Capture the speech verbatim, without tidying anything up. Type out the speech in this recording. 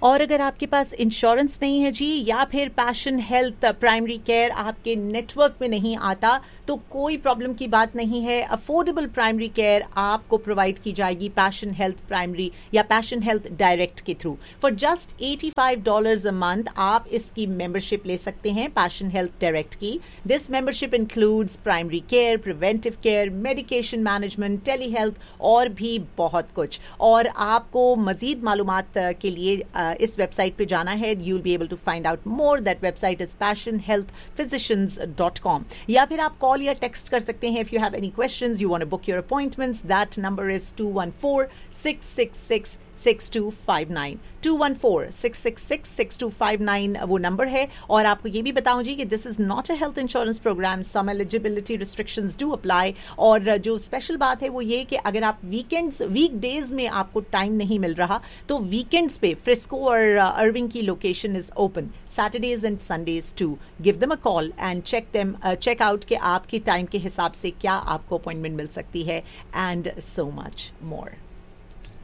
और अगर आपके पास इंश्योरेंस नहीं है जी, या फिर पैशन हेल्थ प्राइमरी केयर आपके नेटवर्क में नहीं आता, तो कोई प्रॉब्लम की बात नहीं है। अफोर्डेबल प्राइमरी केयर आपको प्रोवाइड की जाएगी पैशन हेल्थ प्राइमरी या पैशन हेल्थ डायरेक्ट के through. For just eighty five dollars a month आप इसकी मेंबरशिप ले सकते हैं पैशन हेल्थ डायरेक्ट की। This membership includes primary care, preventive care, medication management, tele health और भी बहुत कुछ। और आपको मजीद मालूमात के लिए इस वेबसाइट पे जाना है। You will be able to find out more. That website is passion health physicians dot com. या फिर आप कॉल या टेक्स्ट कर सकते हैं if you have any questions, you want to book your appointments. That number is to one four six six six six to five nine. To one four six six six six to five nine वो number है। और आपको ये भी बताऊं जी कि this is not a health insurance programme, some eligibility restrictions do apply. और जो स्पेशल बात है वो ये कि अगर आप वीकेंड्स वीकडेज में आपको टाइम नहीं मिल रहा, तो वीकेंड्स पे फ्रिस्को और अर्विंग की location is open, Saturdays and Sundays to. Give them a call and check them check out कि आपके टाइम के हिसाब से क्या आपको अपॉइंटमेंट मिल सकती है, एंड सो मच मोर।